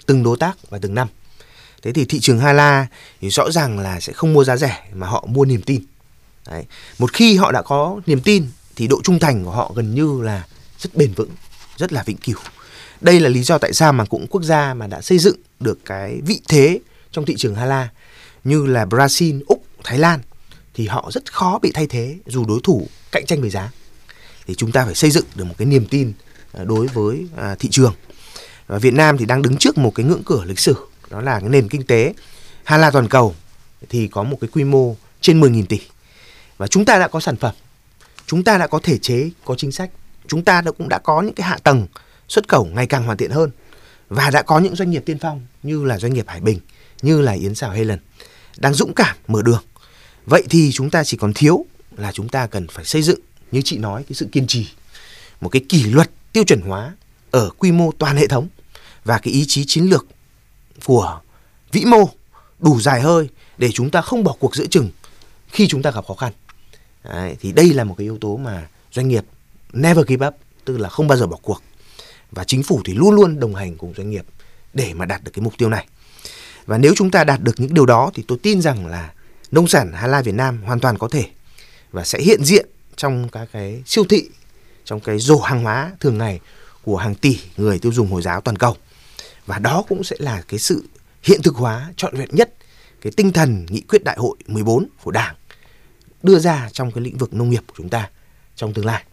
từng đối tác và từng năm. Thế thì thị trường Hà La thì rõ ràng là sẽ không mua giá rẻ mà họ mua niềm tin. Đấy. Một khi họ đã có niềm tin thì độ trung thành của họ gần như là rất bền vững, rất là vĩnh cửu. Đây là lý do tại sao mà cũng quốc gia mà đã xây dựng được cái vị thế trong thị trường Hà La như là Brazil, Úc, Thái Lan thì họ rất khó bị thay thế dù đối thủ cạnh tranh về giá. Thì chúng ta phải xây dựng được một cái niềm tin đối với thị trường. Và Việt Nam thì đang đứng trước một cái ngưỡng cửa lịch sử, đó là cái nền kinh tế Hà La toàn cầu thì có một cái quy mô trên 10.000 tỷ. Và chúng ta đã có sản phẩm, chúng ta đã có thể chế, có chính sách, chúng ta cũng đã có những cái hạ tầng xuất khẩu ngày càng hoàn thiện hơn và đã có những doanh nghiệp tiên phong như là doanh nghiệp Hải Bình, như là Yến Xào Helen đang dũng cảm mở đường. Vậy thì chúng ta chỉ còn thiếu là chúng ta cần phải xây dựng, như chị nói, cái sự kiên trì, một cái kỷ luật tiêu chuẩn hóa ở quy mô toàn hệ thống và cái ý chí chiến lược của vĩ mô đủ dài hơi để chúng ta không bỏ cuộc giữa chừng khi chúng ta gặp khó khăn. Đấy, thì đây là một cái yếu tố mà doanh nghiệp never give up, tức là không bao giờ bỏ cuộc. Và chính phủ thì luôn luôn đồng hành cùng doanh nghiệp để mà đạt được cái mục tiêu này. Và nếu chúng ta đạt được những điều đó thì tôi tin rằng là nông sản Hà La Việt Nam hoàn toàn có thể và sẽ hiện diện trong các cái siêu thị, trong cái rổ hàng hóa thường ngày của hàng tỷ người tiêu dùng Hồi giáo toàn cầu. Và đó cũng sẽ là cái sự hiện thực hóa trọn vẹn nhất cái tinh thần nghị quyết đại hội 14 của Đảng đưa ra trong cái lĩnh vực nông nghiệp của chúng ta trong tương lai.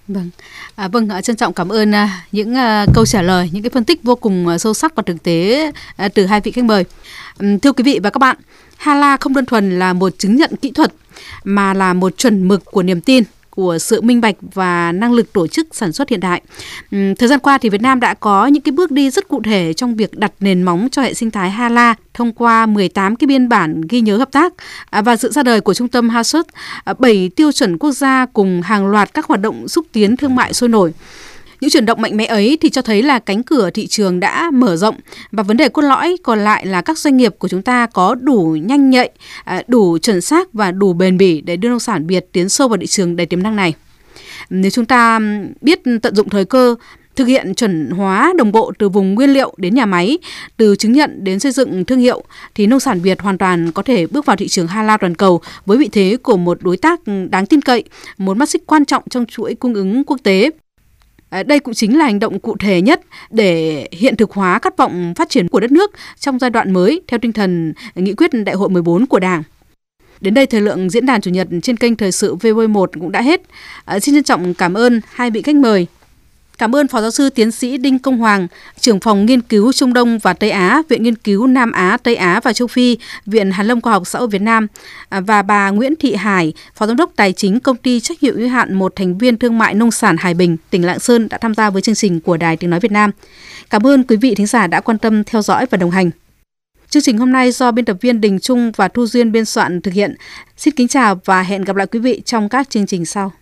Vâng, trân trọng cảm ơn những câu trả lời, những cái phân tích vô cùng sâu sắc và thực tế từ hai vị khách mời. Thưa quý vị và các bạn, Hà La không đơn thuần là một chứng nhận kỹ thuật mà là một chuẩn mực của niềm tin, của sự minh bạch và năng lực tổ chức sản xuất hiện đại. Thời gian qua thì Việt Nam đã có những cái bước đi rất cụ thể trong việc đặt nền móng cho hệ sinh thái Hà La thông qua 18 cái biên bản ghi nhớ hợp tác và sự ra đời của trung tâm HACCP, 7 tiêu chuẩn quốc gia cùng hàng loạt các hoạt động xúc tiến thương mại sôi nổi. Những chuyển động mạnh mẽ ấy thì cho thấy là cánh cửa thị trường đã mở rộng và vấn đề cốt lõi còn lại là các doanh nghiệp của chúng ta có đủ nhanh nhạy, đủ chuẩn xác và đủ bền bỉ để đưa nông sản Việt tiến sâu vào thị trường đầy tiềm năng này. Nếu chúng ta biết tận dụng thời cơ, thực hiện chuẩn hóa đồng bộ từ vùng nguyên liệu đến nhà máy, từ chứng nhận đến xây dựng thương hiệu thì nông sản Việt hoàn toàn có thể bước vào thị trường Hà La toàn cầu với vị thế của một đối tác đáng tin cậy, một mắt xích quan trọng trong chuỗi cung ứng quốc tế. Đây cũng chính là hành động cụ thể nhất để hiện thực hóa khát vọng phát triển của đất nước trong giai đoạn mới theo tinh thần nghị quyết đại hội 14 của Đảng. Đến đây thời lượng diễn đàn chủ nhật trên kênh Thời sự VV1 cũng đã hết. Xin trân trọng cảm ơn hai vị khách mời. Cảm ơn Phó Giáo sư Tiến sĩ Đinh Công Hoàng, trưởng phòng nghiên cứu Trung Đông và Tây Á, Viện Nghiên cứu Nam Á, Tây Á và Châu Phi, Viện Hàn lâm Khoa học Xã hội Việt Nam và bà Nguyễn Thị Hải, Phó Giám đốc Tài chính Công ty trách nhiệm hữu hạn một thành viên thương mại nông sản Hải Bình, tỉnh Lạng Sơn đã tham gia với chương trình của Đài Tiếng nói Việt Nam. Cảm ơn quý vị thính giả đã quan tâm theo dõi và đồng hành. Chương trình hôm nay do biên tập viên Đình Trung và Thu Duyên biên soạn thực hiện. Xin kính chào và hẹn gặp lại quý vị trong các chương trình sau.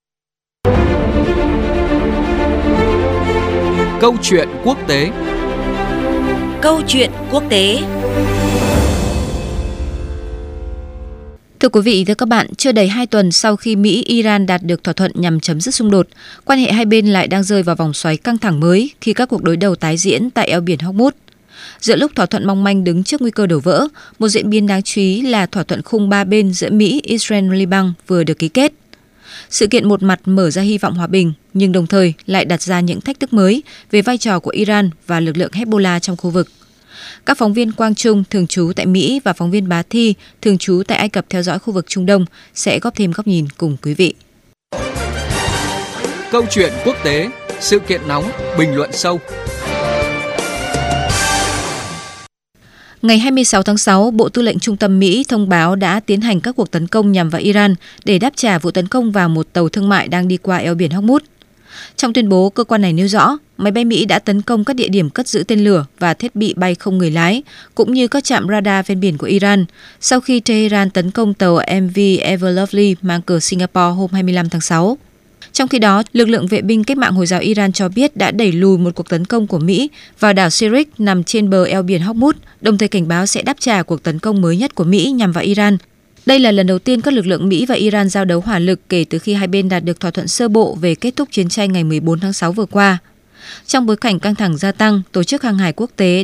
Câu chuyện quốc tế. Câu chuyện quốc tế. Thưa quý vị, thưa các bạn, chưa đầy 2 tuần sau khi Mỹ-Iran đạt được thỏa thuận nhằm chấm dứt xung đột, quan hệ hai bên lại đang rơi vào vòng xoáy căng thẳng mới khi các cuộc đối đầu tái diễn tại eo biển Hormuz. Giữa lúc thỏa thuận mong manh đứng trước nguy cơ đổ vỡ, một diễn biến đáng chú ý là thỏa thuận khung 3 bên giữa Mỹ, Israel và Liban vừa được ký kết. Sự kiện một mặt mở ra hy vọng hòa bình, nhưng đồng thời lại đặt ra những thách thức mới về vai trò của Iran và lực lượng Hezbollah trong khu vực. Các phóng viên Quang Trung thường trú tại Mỹ và phóng viên Bá Thi thường trú tại Ai Cập theo dõi khu vực Trung Đông sẽ góp thêm góc nhìn cùng quý vị. Câu chuyện quốc tế, sự kiện nóng, bình luận sâu. Ngày 26 tháng 6, Bộ Tư lệnh Trung tâm Mỹ thông báo đã tiến hành các cuộc tấn công nhằm vào Iran để đáp trả vụ tấn công vào một tàu thương mại đang đi qua eo biển Hormuz. Trong tuyên bố, cơ quan này nêu rõ, máy bay Mỹ đã tấn công các địa điểm cất giữ tên lửa và thiết bị bay không người lái, cũng như các trạm radar ven biển của Iran, sau khi Tehran tấn công tàu MV Everlovely mang cờ Singapore hôm 25 tháng 6. Trong khi đó, lực lượng vệ binh cách mạng Hồi giáo Iran cho biết đã đẩy lùi một cuộc tấn công của Mỹ vào đảo Sirik nằm trên bờ eo biển Hormuz, đồng thời cảnh báo sẽ đáp trả cuộc tấn công mới nhất của Mỹ nhằm vào Iran. Đây là lần đầu tiên các lực lượng Mỹ và Iran giao đấu hỏa lực kể từ khi hai bên đạt được thỏa thuận sơ bộ về kết thúc chiến tranh ngày 14 tháng 6 vừa qua. Trong bối cảnh căng thẳng gia tăng, Tổ chức Hàng hải Quốc tế